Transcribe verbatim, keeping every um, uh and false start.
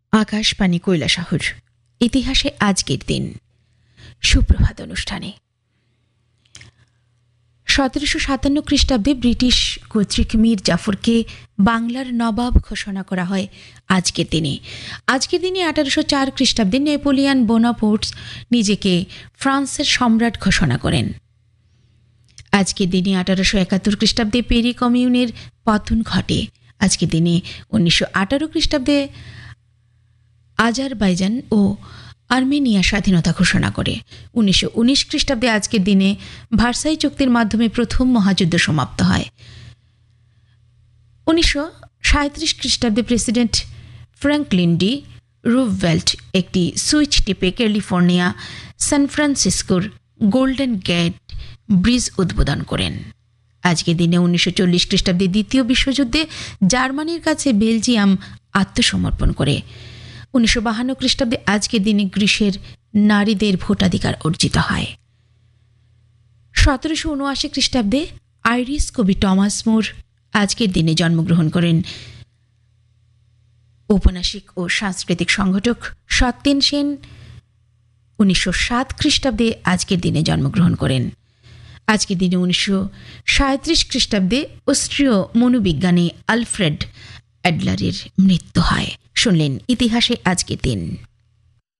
আকাশবাণী কৈলাসহর ইতিহাসে আজকের দিন সুপ্রভাত অনুষ্ঠানে সতেরোশো সাতান্ন খ্রিস্টাব্দে ব্রিটিশ কর্তৃক মীর জাফরকে বাংলার নবাব ঘোষণা করা হয় আজকের দিনে আজকের দিনে আঠারোশো চার খ্রিস্টাব্দে নেপোলিয়ান বোনাপার্ট নিজেকে ফ্রান্সের সম্রাট ঘোষণা করেন। আজকের দিনে আঠারোশো একাত্তর খ্রিস্টাব্দে পেরি কমিউনের পতন ঘটে। আজকের দিনে উনিশশো আঠারো খ্রিস্টাব্দে আজারবাইজান ও আর্মেনিয়া স্বাধীনতা ঘোষণা করে। উনিশশো উনিশ খ্রিস্টাব্দে আজকের দিনে ভার্সাই চুক্তির মাধ্যমে প্রথম মহাযুদ্ধ সমাপ্ত হয়। উনিশশো সাঁত্রিশ খ্রিস্টাব্দে প্রেসিডেন্ট ফ্র্যাঙ্কলিন ডি রুজভেল্ট একটি সুইচ টিপে ক্যালিফোর্নিয়া সান ফ্রান্সিসকোর গোল্ডেন গেট ব্রিজ উদ্বোধন করেন। আজকের দিনে উনিশশো চল্লিশ খ্রিস্টাব্দে দ্বিতীয় বিশ্বযুদ্ধে জার্মানির কাছে বেলজিয়াম আত্মসমর্পণ করে। উনিশশো বাহান্ন খ্রিস্টাব্দে আজকের দিনে গ্রীসের নারীদের ভোটাধিকার অর্জিত হয়। সতেরোশো উনআশি খ্রিস্টাব্দে আইরিশ কবি টমাস মোর আজকের দিনে জন্মগ্রহণ করেন। ঔপন্যাসিক ও সাংস্কৃতিক সংগঠক সত্যেন সেন উনিশশো সাত খ্রিস্টাব্দে আজকের দিনে জন্মগ্রহণ করেন। আজকের দিনে উনিশশো সাঁত্রিশ খ্রিস্টাব্দে অস্ট্রীয় মনোবিজ্ঞানী আলফ্রেড অ্যাডলারের মৃত্যু হয়। শুনলেন ইতিহাসে আজকের দিন।